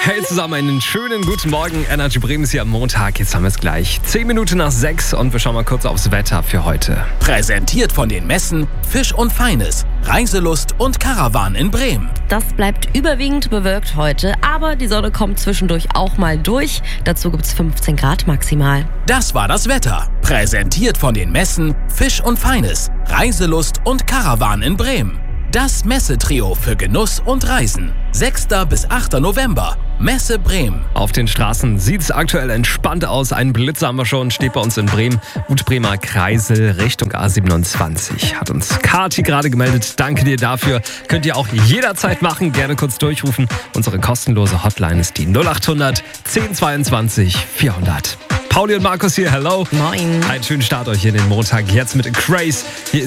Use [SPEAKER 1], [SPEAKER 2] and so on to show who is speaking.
[SPEAKER 1] Hey zusammen, einen schönen guten Morgen. Energy Bremen ist hier am Montag. Jetzt haben wir es gleich 10 Minuten nach 6 und wir schauen mal kurz aufs Wetter für heute.
[SPEAKER 2] Präsentiert von den Messen Fisch und Feines, Reiselust und Caravan in Bremen.
[SPEAKER 3] Das bleibt überwiegend bewölkt heute, aber die Sonne kommt zwischendurch auch mal durch. Dazu gibt es 15 Grad maximal.
[SPEAKER 2] Das war das Wetter. Präsentiert von den Messen Fisch und Feines, Reiselust und Caravan in Bremen. Das Messetrio für Genuss und Reisen. 6. bis 8. November. Messe Bremen.
[SPEAKER 1] Auf den Straßen sieht es aktuell entspannt aus. Ein Blitzer haben wir schon, steht bei uns in Bremen. Bremer Kreisel Richtung A27. Hat uns Kati gerade gemeldet. Danke dir dafür. Könnt ihr auch jederzeit machen. Gerne kurz durchrufen. Unsere kostenlose Hotline ist die 0800 1022 400. Pauli und Markus hier, hello.
[SPEAKER 3] Moin.
[SPEAKER 1] Einen schönen Start euch in den Montag. Jetzt mit Craze. Hier ist